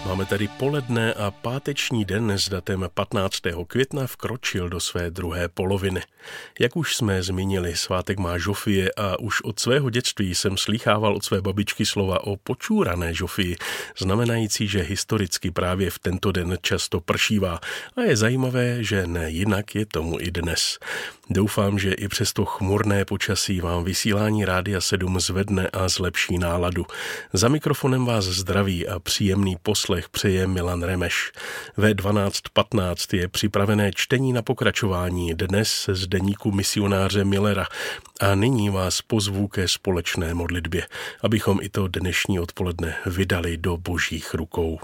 Máme tady poledne a páteční den s datem 15. května vkročil do své druhé poloviny. Jak už jsme zmínili, svátek má Žofie a už od svého dětství jsem slýchával od své babičky slova o počůrané Žofii, znamenající, že historicky právě v tento den často pršívá. A je zajímavé, že ne jinak je tomu i dnes. Doufám, že i přes to chmurné počasí vám vysílání Rádia 7 zvedne a zlepší náladu. Za mikrofonem vás zdraví a příjemný poslech přeje Milan Remeš. Ve 12:15 je připravené čtení na pokračování dnes z deníku misionáře Millera a nyní vás pozvu ke společné modlitbě, abychom i to dnešní odpoledne vydali do Božích rukou.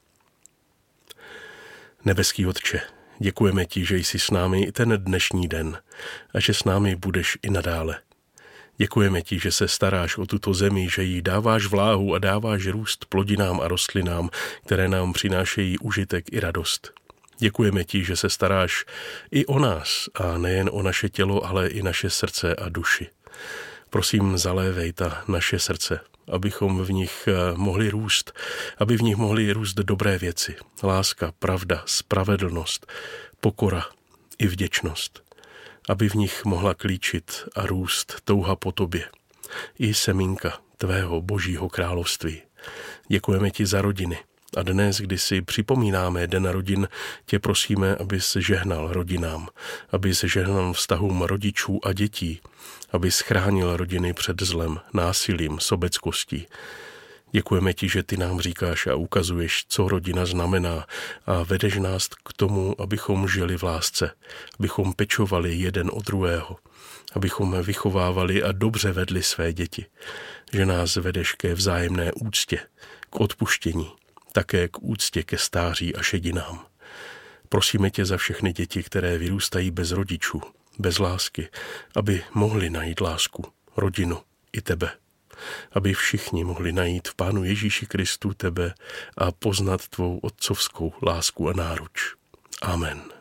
Nebeský Otče, děkujeme ti, že jsi s námi i ten dnešní den a že s námi budeš i nadále. Děkujeme ti, že se staráš o tuto zemi, že jí dáváš vláhu a dáváš růst plodinám a rostlinám, které nám přinášejí užitek i radost. Děkujeme ti, že se staráš i o nás a nejen o naše tělo, ale i naše srdce a duši. Prosím, zalévej ta naše srdce, abychom v nich mohli růst, aby v nich mohly růst dobré věci, láska, pravda, spravedlnost, pokora i vděčnost. Aby v nich mohla klíčit a růst touha po tobě. I semínka tvého Božího království. Děkujeme ti za rodiny. A dnes, kdy si připomínáme Den rodin, tě prosíme, abys žehnal rodinám, abys žehnal vztahům rodičů a dětí, abys chránil rodiny před zlem, násilím, sobeckostí. Děkujeme ti, že ty nám říkáš a ukazuješ, co rodina znamená a vedeš nás k tomu, abychom žili v lásce, abychom pečovali jeden o druhého, abychom vychovávali a dobře vedli své děti, že nás vedeš ke vzájemné úctě, k odpuštění, také k úctě ke stáří a šedinám. Prosíme tě za všechny děti, které vyrůstají bez rodičů, bez lásky, aby mohli najít lásku, rodinu i tebe. Aby všichni mohli najít v Pánu Ježíši Kristu tebe a poznat tvou otcovskou lásku a náruč. Amen.